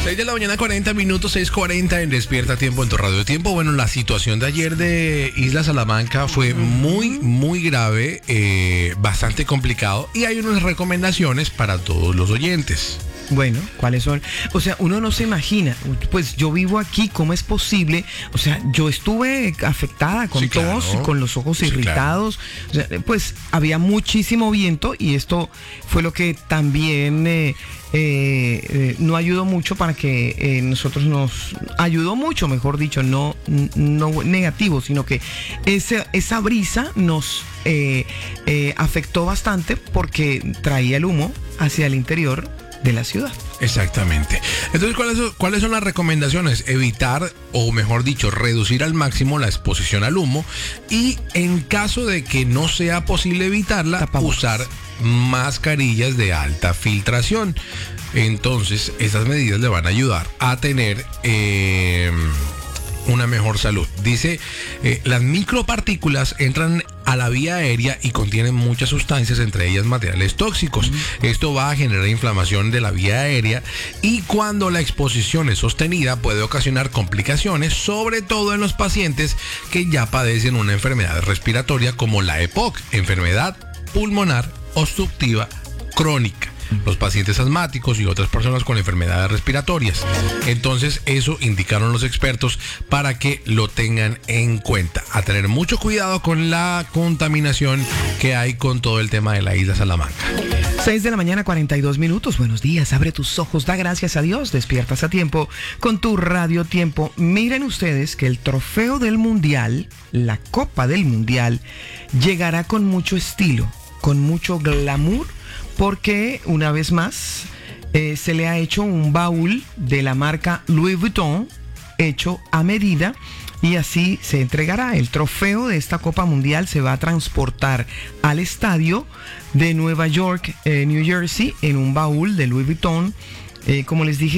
6 de la mañana, 40 minutos, 6:40 en Despierta Tiempo en tu Radio Tiempo. Bueno, la situación de ayer de Isla Salamanca fue muy grave, bastante complicado, y hay unas recomendaciones para todos los oyentes. Bueno, ¿cuáles son? O sea, uno no se imagina, pues yo vivo aquí, ¿cómo es posible? O sea, yo estuve afectada con tos, claro, con los ojos irritados, claro. O sea, pues había muchísimo viento y esto fue lo que también no ayudó mucho para que nosotros nos ayudó mucho, mejor dicho, no negativo, sino que esa brisa nos afectó bastante porque traía el humo hacia el interior de la ciudad. Exactamente. Entonces, ¿cuáles son las recomendaciones? Evitar, o mejor dicho, reducir al máximo la exposición al humo, y en caso de que no sea posible evitarla, usar mascarillas de alta filtración. Entonces, esas medidas le van a ayudar a tener una mejor salud. Dice, las micropartículas entran a la vía aérea y contienen muchas sustancias, entre ellas materiales tóxicos. Esto va a generar inflamación de la vía aérea, y cuando la exposición es sostenida puede ocasionar complicaciones, sobre todo en los pacientes que ya padecen una enfermedad respiratoria como la EPOC, enfermedad pulmonar obstructiva crónica, los pacientes asmáticos y otras personas con enfermedades respiratorias. Entonces, eso indicaron los expertos para que lo tengan en cuenta, a tener mucho cuidado con la contaminación que hay con todo el tema de la isla Salamanca. 6 de la mañana, 42 minutos. Buenos días, abre tus ojos, da gracias a Dios, despiertas a tiempo con tu Radio Tiempo. Miren ustedes que el trofeo del Mundial, la Copa del Mundial, llegará con mucho estilo, con mucho glamour, porque una vez más se le ha hecho un baúl de la marca Louis Vuitton hecho a medida, y así se entregará. El trofeo de esta Copa Mundial se va a transportar al estadio de Nueva York, New Jersey, en un baúl de Louis Vuitton. Como les dije,